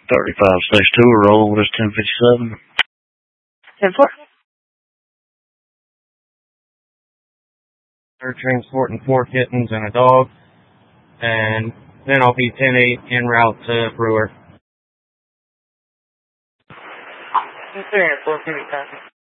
35 stage 2, we're rolling with us 1057. 10-4. They're transporting 4 kittens and a dog, and then I'll be 10-8 en route to Brewer. 3 and 4, give me time.